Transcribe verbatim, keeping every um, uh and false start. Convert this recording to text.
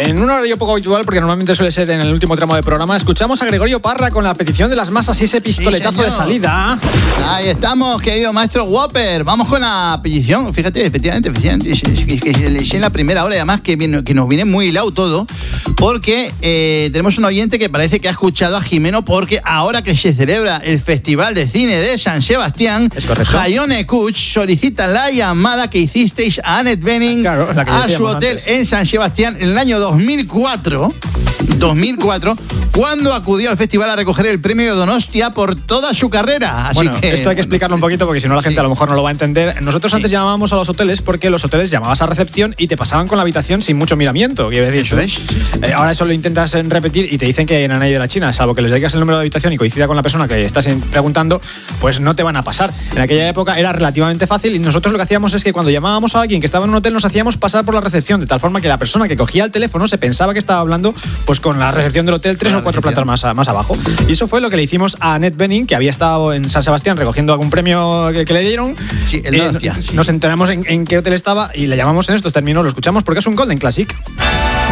En un horario poco habitual, porque normalmente suele ser en el último tramo del programa, escuchamos a Gregorio Parra con la petición de las masas y ese pistoletazo sí, de salida. Ahí estamos, querido maestro Whopper. Vamos con la petición. Fíjate, efectivamente, efectivamente que, que, que leí en la primera hora y además que, viene, que nos viene muy hilado todo, porque eh, tenemos un oyente que parece que ha escuchado a Jimeno, porque ahora que se celebra el Festival de Cine de San Sebastián, Jaione Kuch solicita la llamada que hicisteis a Annette Bening claro, a su hotel antes. en San Sebastián en el año dos mil cuatro, cuando acudió al festival a recoger el premio Donostia por toda su carrera. Así bueno, que, esto hay que explicarlo un poquito porque si no la gente sí. a lo mejor no lo va a entender. Nosotros sí. antes llamábamos a los hoteles porque los hoteles llamabas a recepción y te pasaban con la habitación sin mucho miramiento. Quiero decir, eso es. Eh, ahora eso lo intentas repetir y te dicen que en nadie de la China, salvo que les digas el número de habitación y coincida con la persona que estás preguntando, pues no te van a pasar. En aquella época era relativamente fácil y nosotros lo que hacíamos es que cuando llamábamos a alguien que estaba en un hotel nos hacíamos pasar por la recepción, de tal forma que la persona que cogía el teléfono se pensaba que estaba hablando pues con la recepción del hotel tres o cuatro plantas más, más abajo. Y eso fue lo que le hicimos a Annette Bening, que había estado en San Sebastián recogiendo algún premio que, que le dieron. Sí, el eh, Donostia, sí. Nos enteramos en, en qué hotel estaba y le llamamos en estos términos, lo escuchamos porque es un Golden Classic.